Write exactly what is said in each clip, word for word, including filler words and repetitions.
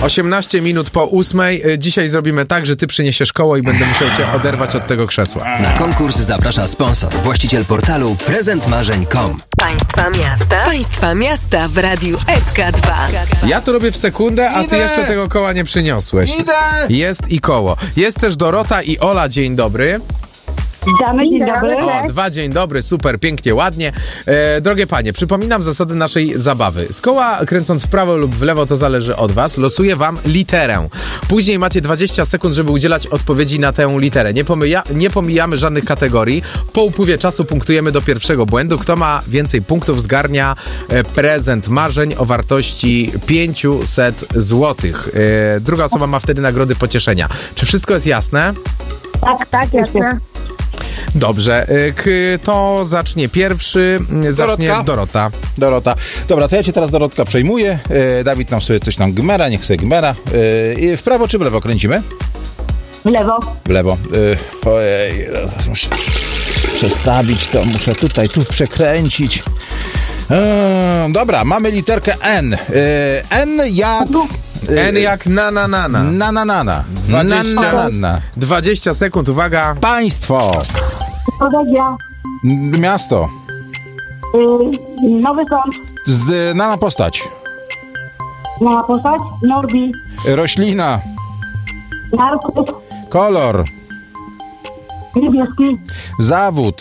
osiemnaście minut po ósmej. Dzisiaj zrobimy tak, że ty przyniesiesz koło i będę musiał cię oderwać od tego krzesła. Na konkurs zaprasza sponsor, właściciel portalu prezent marzeń kropka com. Państwa miasta. Państwa miasta w Radiu S K dwa. Ja to robię w sekundę, a ty Idę. jeszcze tego koła nie przyniosłeś. Idę. Jest i koło. Jest też Dorota i Ola, dzień dobry. Witamy, dzień dobry. O, dwa, dzień dobry, super, pięknie, ładnie. E, drogie panie, przypominam zasady naszej zabawy. Z koła kręcąc w prawo lub w lewo, to zależy od was. Losuję wam literę. Później macie dwadzieścia sekund, żeby udzielać odpowiedzi na tę literę. Nie, pomija, nie pomijamy żadnych kategorii. Po upływie czasu punktujemy do pierwszego błędu. Kto ma więcej punktów, zgarnia e, prezent marzeń o wartości pięćset złotych. E, druga osoba ma wtedy nagrody pocieszenia. Czy wszystko jest jasne? Tak, tak, jasne. Dobrze, y, kto zacznie pierwszy? Y, Zacznie Dorotka. Dorota. Dorota. Dobra, to ja cię teraz, Dorotka, przejmuję. E, Dawid nam sobie coś tam gmera, niech sobie gmera. E, i w prawo czy w lewo kręcimy? W lewo. W lewo. E, ojej, muszę przestawić to, muszę tutaj, tu przekręcić. E, dobra, mamy literkę N. E, N jak... N jak na na na na. Na na na na. dwadzieścia, Na, na, na. dwadzieścia sekund, uwaga. Państwo. Norwegia. M- Miasto. Y, Nowy Sącz. Z, na na postać. Na postać. Norbi. Roślina. Narkus. Kolor. Niebieski. Zawód.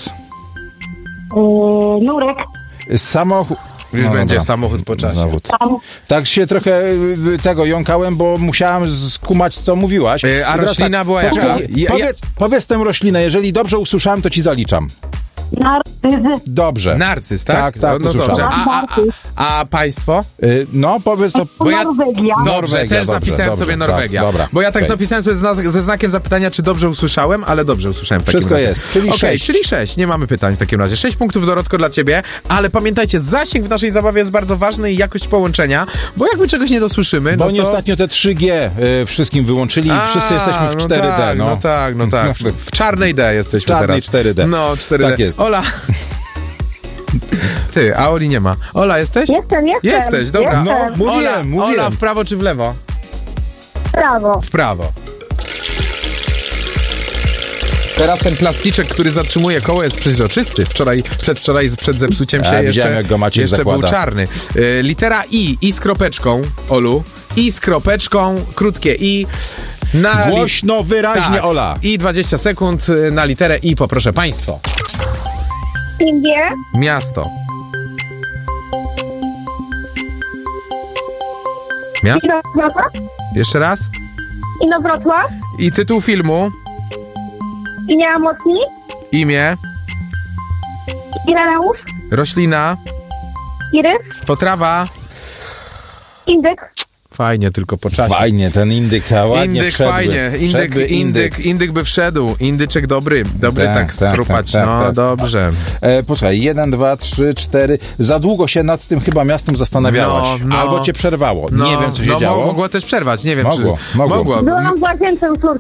Y, Nurek. Samochód. Już No będzie dobra. samochód po czasie. Zawód. Tam. Tak się trochę y, tego jąkałem, bo musiałem skumać, co mówiłaś. Y, a I teraz roślina była jaka? poczekaj, Ja- ja- powiedz, powiedz tę roślinę, jeżeli dobrze usłyszałem, to ci zaliczam. Narcyzy. Dobrze. Narcyz, tak? Tak, tak, no, no usłyszałem. dobrze. A, a, a, a państwo? Y, no, powiedz to... Bo ja- Norwegia. Dobrze, Norwegia, też dobrze, zapisałem dobrze, sobie tak, Norwegia. dobra, Bo ja tak okej. zapisałem sobie zna- ze znakiem zapytania, czy dobrze usłyszałem, ale dobrze usłyszałem w takim Wszystko razie. jest, czyli Okej, sześć. czyli sześć. Nie mamy pytań w takim razie. Sześć punktów, Dorotko, dla ciebie, ale pamiętajcie, zasięg w naszej zabawie jest bardzo ważny i jakość połączenia, bo jak my czegoś nie dosłyszymy, Bo no oni to... ostatnio te trzy G y, wszystkim wyłączyli i A, wszyscy jesteśmy w no cztery D. Tak, no. no tak, no tak. No. W czarnej D jesteśmy Czarnej teraz. cztery D. No, cztery D. Tak jest. Ola. Ty, a Oli nie ma. Ola, jesteś? Jestem, jestem. Jesteś, dobra. No, mówiłem, Ola, mówiłem. Ola, w prawo czy w lewo? Prawo. W prawo. Teraz ten plasticzek, który zatrzymuje koło, jest przeźroczysty. Wczoraj, przedwczoraj, przed zepsuciem się Ja jeszcze, widziałem, jak go Maciek jeszcze był zakłada. czarny. Y, litera I, I z kropeczką, Olu. I z kropeczką, krótkie I. Na li- Głośno, wyraźnie, tak. Ola. I dwadzieścia sekund y, na literę I, poproszę państwo. Indie. Miasto. Miasto? Inowrocław. Jeszcze raz? Inowrocław. I tytuł filmu, Inia Mocni. imię, Ireneusz. roślina, Irys. potrawa. Indyk. Fajnie, tylko po czasie. Fajnie, ten indyk, a ładnie Indyk wszedłby. fajnie, indyk, Wszedłby indyk, indyk by wszedł, indyczek dobry, dobry Tak, tak, tak, schrupać, tak, tak, no tak. dobrze. E, posłuchaj, jeden, dwa, trzy, cztery. Za długo się nad tym chyba miastem zastanawiałaś. No, no. Albo cię przerwało. No, nie wiem, co się no, działo. Mogło też przerwać, nie wiem Mogło, czy... mogło. Byłam w łazience u córki.